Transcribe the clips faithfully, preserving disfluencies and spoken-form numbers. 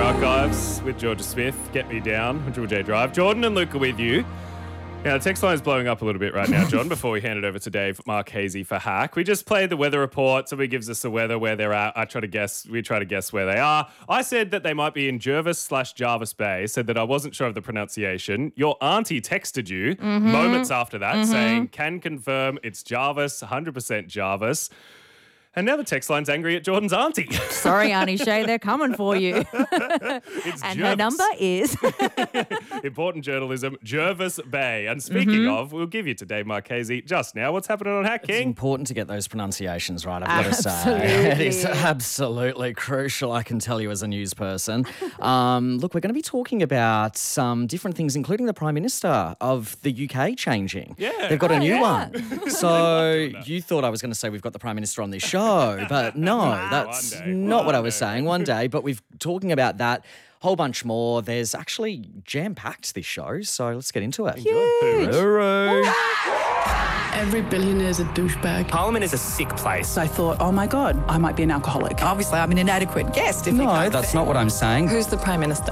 Archives with Georgia Smith. Get me down on Triple J Drive. Jordan and Luke are with you. Now, the text line is blowing up a little bit right now, John, before we hand it over to Dave Marchese for Hack. We just played the weather report. Somebody gives us the weather, where they're at. I try to guess. We try to guess where they are. I said that they might be in Jervis slash Jarvis Bay, said that I wasn't sure of the pronunciation. Your auntie texted you Mm-hmm. moments after that Mm-hmm. saying, can confirm it's Jarvis, one hundred percent Jarvis. And now the text line's angry at Jordan's auntie. Sorry, Auntie Shay, they're coming for you. It's and Jervis. her number is... Important journalism, Jervis Bay. And speaking Mm-hmm. of, we'll give you to Dave Marchese just now. What's happening on Hack It's King? important to get those pronunciations right, I've got to say. Absolutely. It is absolutely crucial, I can tell you as a news person. Um, look, we're going to be talking about some different things, including the Prime Minister of the U K changing. Yeah. They've got Oh, a new yeah. one. So you thought I was going to say we've got the Prime Minister on this show, but no, that's One day. not One what I was day. saying. One day, but we've talking about that. Whole bunch more. There's actually jam-packed this show, so let's get into it. Huge. Hooroo. Every billionaire's a douchebag. Parliament is a sick place. So I thought, oh my God, I might be an alcoholic. Obviously, I'm an inadequate guest. If you No, can't that's see. not what I'm saying. Who's the Prime Minister?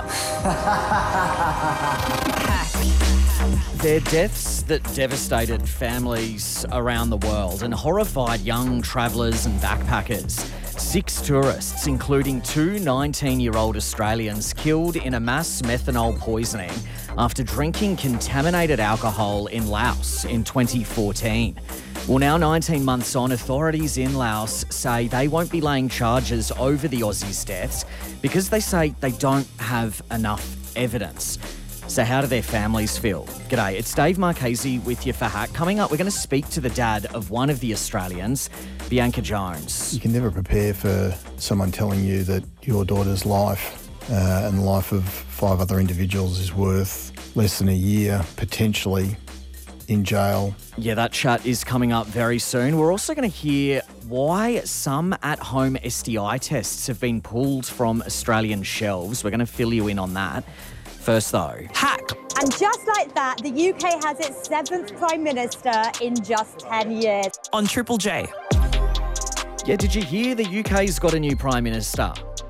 They're deaths that devastated families around the world and horrified young travellers and backpackers. Six tourists, including two nineteen-year-old Australians, killed in a mass methanol poisoning after drinking contaminated alcohol in Laos in twenty fourteen. Well, now nineteen months on, authorities in Laos say they won't be laying charges over the Aussies' deaths because they say they don't have enough evidence. So how do their families feel? G'day, it's Dave Marchese with you for Hack. Coming up, we're going to speak to the dad of one of the Australians, Bianca Jones. You can never prepare for someone telling you that your daughter's life uh, and the life of five other individuals is worth less than a year, potentially, in jail. Yeah, that chat is coming up very soon. We're also going to hear why some at-home S T I tests have been pulled from Australian shelves. We're going to fill you in on that. First, though. Hack. And just like that, the U K has its seventh Prime Minister in just ten years. On Triple J. Yeah, did you hear the U K's got a new Prime Minister?